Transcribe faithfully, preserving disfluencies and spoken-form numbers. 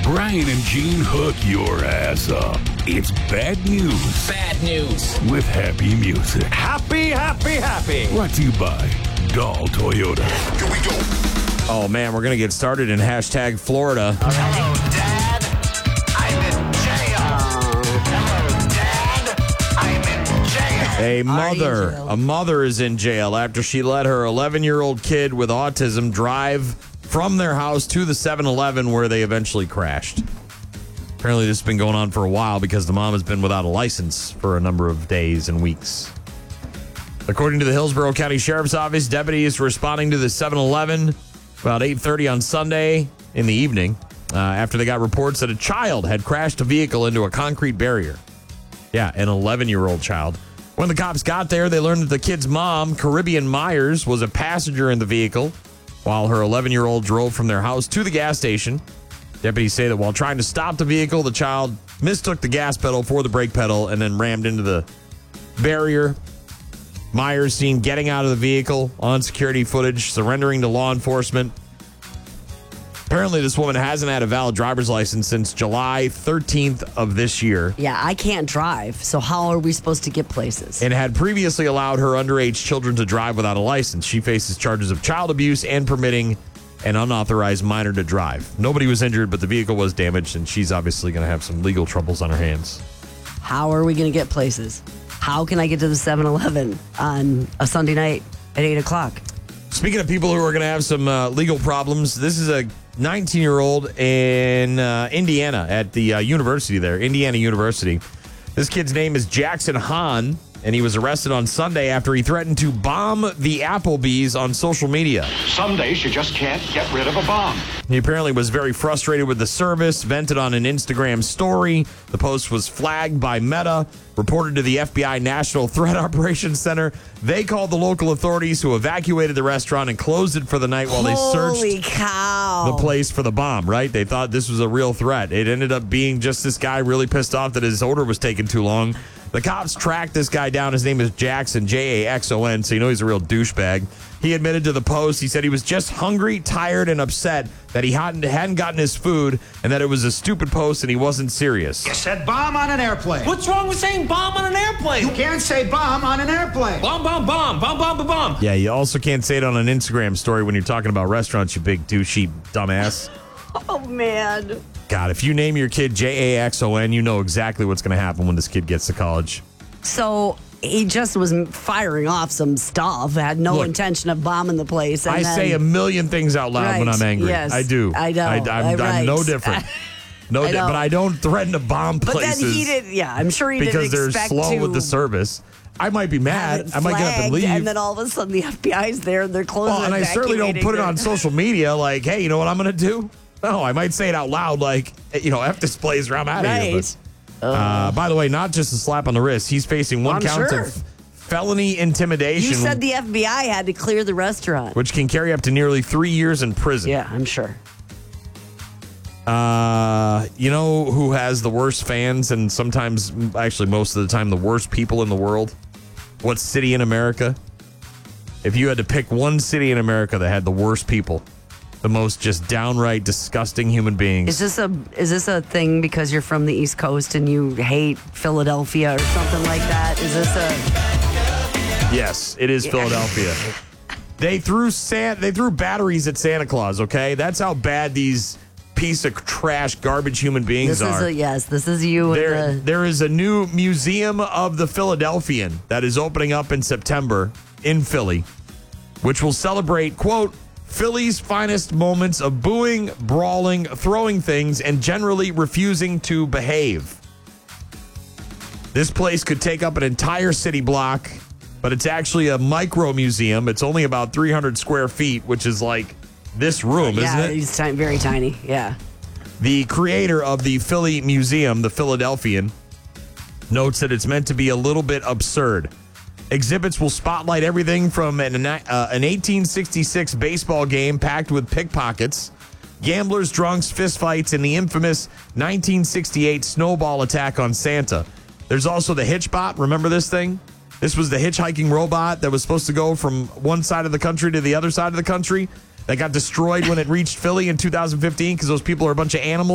Brian and Gene hook your ass up. It's bad news. Bad news. With happy music. Happy, happy, happy. Brought to you by Dahl Toyota. Here we go. Oh, man, we're going to get started in hashtag Florida. Hello, Dad. I'm in jail. Hello, Dad. I'm in jail. A mother, jail? a mother is in jail after she let her eleven-year-old kid with autism drive from their house to the seven eleven where they eventually crashed. Apparently, this has been going on for a while because the mom has been without a license for a number of days and weeks. According to the Hillsborough County Sheriff's Office, deputies responding to the seven eleven about eight thirty on Sunday in the evening uh, after they got reports that a child had crashed a vehicle into a concrete barrier. Yeah, an eleven-year-old child. When the cops got there, they learned that the kid's mom, Caribbean Myers, was a passenger in the vehicle while her eleven-year-old drove from their house to the gas station. Deputies say that while trying to stop the vehicle, the child mistook the gas pedal for the brake pedal and then rammed into the barrier. Myers seen getting out of the vehicle on security footage, surrendering to law enforcement. Apparently, this woman hasn't had a valid driver's license since July thirteenth of this year Yeah, I can't drive, so how are we supposed to get places? and had previously allowed her underage children to drive without a license. She faces charges of child abuse and permitting an unauthorized minor to drive. Nobody was injured, but the vehicle was damaged, and she's obviously going to have some legal troubles on her hands. How are we going to get places? How can I get to the seven eleven on a Sunday night at eight o'clock? Speaking of people who are going to have some uh, legal problems, this is a nineteen-year-old in uh, Indiana at the uh, university there, Indiana University. This kid's name is Jackson Hahn, and he was arrested on Sunday after he threatened to bomb the Applebee's on social media. Some days you just can't get rid of a bomb. He apparently was very frustrated with the service, vented on an Instagram story. The post was flagged by Meta, reported to the F B I National Threat Operations Center. They called the local authorities who evacuated the restaurant and closed it for the night while they Holy searched cow. the place for the bomb, right? They thought this was a real threat. It ended up being just this guy really pissed off that his order was taking too long. The cops tracked this guy down. His name is Jackson, J A X O N, so you know he's a real douchebag. He admitted to the post, he said he was just hungry, tired, and upset that he hadn't, hadn't gotten his food and that it was a stupid post and he wasn't serious. You said bomb on an airplane. What's wrong with saying bomb on an airplane? You can't say bomb on an airplane. Bomb, bomb, bomb, bomb, bomb, bomb, bomb. Yeah, you also can't say it on an Instagram story when you're talking about restaurants, you big douchey dumbass. Oh, man. God, if you name your kid J A X O N, you know exactly what's going to happen when this kid gets to college. So he just was firing off some stuff, had no Look, intention of bombing the place. And I then, say a million things out loud when Right, I'm angry. yes, I do. I know, I, I'm, I'm I'm no right. different. No, I di- know. but I don't threaten to bomb But places then he did, yeah, I'm sure he because didn't they're expect slow to with the service. I might be have mad. it I might get up and flagged, leave. And then all of a sudden the F B I's there and they're closing. well, and I certainly don't put it on evacuating social media like, hey, you know what I'm going to do? No, I might say it out loud like, you know, F this place or I'm out of here. Right. But, uh, by the way, not just a slap on the wrist. He's facing one I'm count sure. of felony intimidation, You said the F B I had to clear the restaurant. which can carry up to nearly three years in prison. Yeah, I'm sure. Uh, you know who has the worst fans and sometimes, actually most of the time, the worst people in the world? What city in America? If you had to pick one city in America that had the worst people, the most just downright disgusting human beings. Is this a is this a thing because you're from the East Coast and you hate Philadelphia or something like that? Is this a Yes, it is Philadelphia. They threw San- they threw batteries at Santa Claus, okay? That's how bad these piece of trash garbage human beings this is are. a yes, this is you There, and the there is a new Museum of the Philadelphian that is opening up in September in Philly, which will celebrate, quote, Philly's finest moments of booing, brawling, throwing things, and generally refusing to behave. This place could take up an entire city block, but it's actually a micro museum. It's only about three hundred square feet, which is like this room, yeah, isn't it? it's ti- very tiny. Yeah. The creator of the Philly Museum, the Philadelphian, notes that it's meant to be a little bit absurd. Exhibits will spotlight everything from an, uh, an eighteen sixty-six baseball game packed with pickpockets, gamblers, drunks, fistfights, and the infamous nineteen sixty-eight snowball attack on Santa. There's also the Hitchbot. Remember this thing? This was the hitchhiking robot that was supposed to go from one side of the country to the other side of the country that got destroyed when it reached Philly in two thousand fifteen because those people are a bunch of animals.